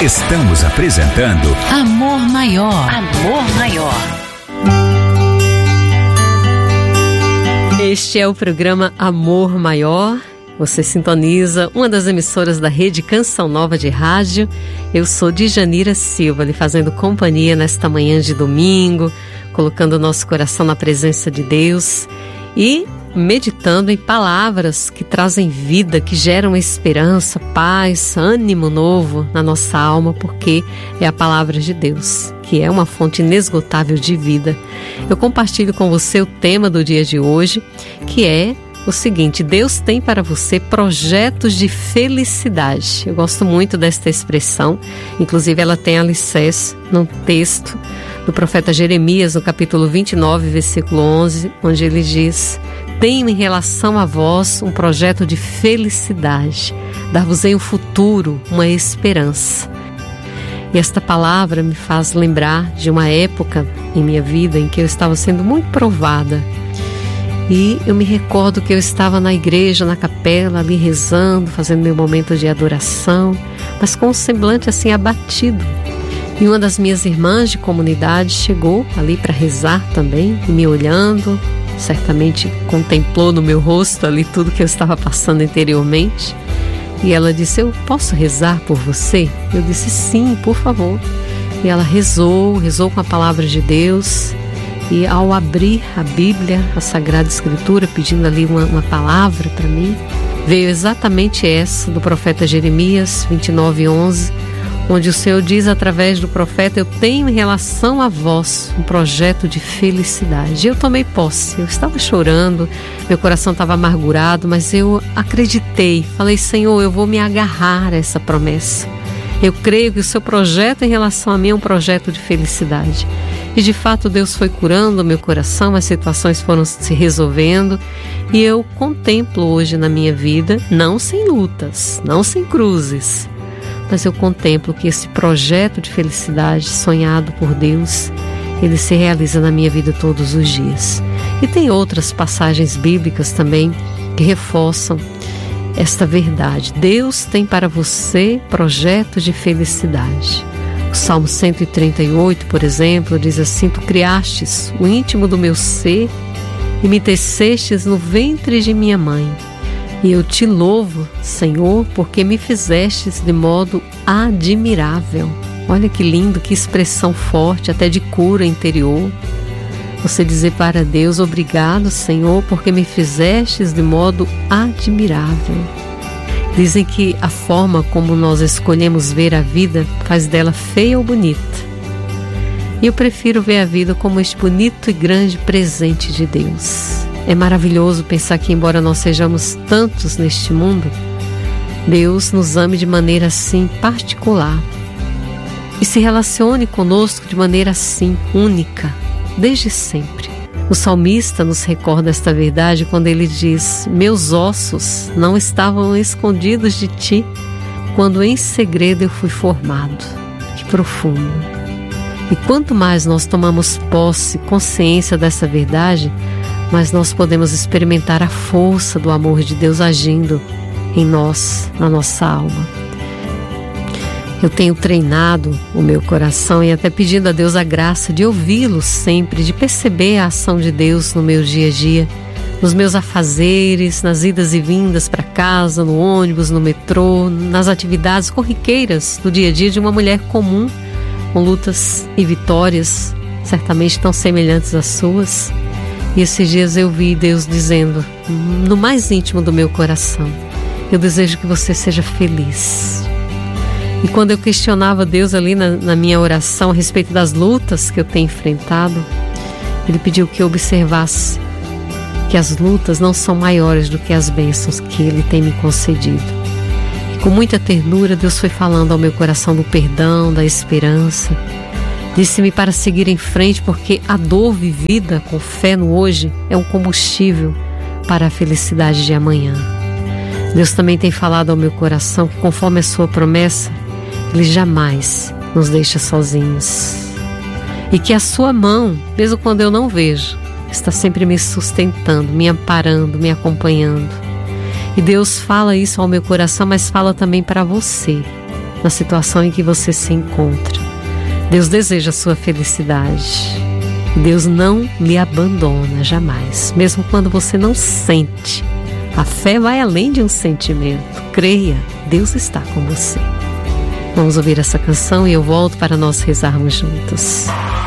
Estamos apresentando Amor Maior. Amor Maior. Este é o programa Amor Maior. Você sintoniza uma das emissoras da Rede Canção Nova de Rádio. Eu sou Djanira Silva, lhe fazendo companhia nesta manhã de domingo, colocando o nosso coração na presença de Deus e meditando em palavras que trazem vida, que geram esperança, paz, ânimo novo na nossa alma, porque é a palavra de Deus, que é uma fonte inesgotável de vida. Eu compartilho com você o tema do dia de hoje, que é o seguinte: Deus tem para você projetos de felicidade. Eu gosto muito desta expressão, inclusive ela tem alicerce num texto do profeta Jeremias, no capítulo 29, versículo 11, onde ele diz: tenho em relação a vós um projeto de felicidade, dar-vos-ei um futuro, uma esperança. E esta palavra me faz lembrar de uma época em minha vida em que eu estava sendo muito provada. E eu me recordo que eu estava na igreja, na capela, ali rezando, fazendo meu momento de adoração, mas com um semblante assim abatido. E uma das minhas irmãs de comunidade chegou ali para rezar também, e me olhando, certamente contemplou no meu rosto ali tudo que eu estava passando interiormente. E ela disse: eu posso rezar por você? Eu disse: sim, por favor. E ela rezou com a palavra de Deus. E ao abrir a Bíblia, a Sagrada Escritura, pedindo ali uma palavra para mim, veio exatamente essa do profeta Jeremias 29:11, onde o Senhor diz através do profeta: eu tenho em relação a vós um projeto de felicidade. Eu tomei posse, eu estava chorando, meu coração estava amargurado, mas eu acreditei, falei: Senhor, eu vou me agarrar a essa promessa. Eu creio que o seu projeto em relação a mim é um projeto de felicidade. E de fato Deus foi curando o meu coração, as situações foram se resolvendo e eu contemplo hoje na minha vida, não sem lutas, não sem cruzes, mas eu contemplo que esse projeto de felicidade sonhado por Deus, ele se realiza na minha vida todos os dias. E tem outras passagens bíblicas também que reforçam esta verdade. Deus tem para você projetos de felicidade. O Salmo 138, por exemplo, diz assim: tu criastes o íntimo do meu ser e me tecestes no ventre de minha mãe. E eu te louvo, Senhor, porque me fizestes de modo admirável. Olha que lindo, que expressão forte, até de cura interior. Você dizer para Deus: obrigado, Senhor, porque me fizestes de modo admirável. Dizem que a forma como nós escolhemos ver a vida faz dela feia ou bonita. E eu prefiro ver a vida como este bonito e grande presente de Deus. É maravilhoso pensar que, embora nós sejamos tantos neste mundo, Deus nos ame de maneira assim particular e se relacione conosco de maneira assim única, desde sempre. O salmista nos recorda esta verdade quando ele diz: meus ossos não estavam escondidos de ti, quando em segredo eu fui formado. Que profundo! E quanto mais nós tomamos posse, consciência dessa verdade, mais nós podemos experimentar a força do amor de Deus agindo em nós, na nossa alma. Eu tenho treinado o meu coração e até pedindo a Deus a graça de ouvi-lo sempre, de perceber a ação de Deus no meu dia a dia, nos meus afazeres, nas idas e vindas para casa, no ônibus, no metrô, nas atividades corriqueiras do dia a dia de uma mulher comum, com lutas e vitórias certamente tão semelhantes às suas. E esses dias eu vi Deus dizendo, no mais íntimo do meu coração: eu desejo que você seja feliz. E quando eu questionava Deus ali na minha oração a respeito das lutas que eu tenho enfrentado, Ele pediu que eu observasse que as lutas não são maiores do que as bênçãos que Ele tem me concedido. E com muita ternura Deus foi falando ao meu coração do perdão, da esperança. Disse-me para seguir em frente, porque a dor vivida com fé no hoje é um combustível para a felicidade de amanhã. Deus também tem falado ao meu coração que, conforme a sua promessa, Ele jamais nos deixa sozinhos. E que a sua mão, mesmo quando eu não vejo, está sempre me sustentando, me amparando, me acompanhando. E Deus fala isso ao meu coração, mas fala também para você. na situação em que você se encontra. Deus deseja a sua felicidade. Deus não lhe abandona jamais, mesmo quando você não sente. A fé vai além de um sentimento. Creia, Deus está com você. Vamos ouvir essa canção e eu volto para nós rezarmos juntos.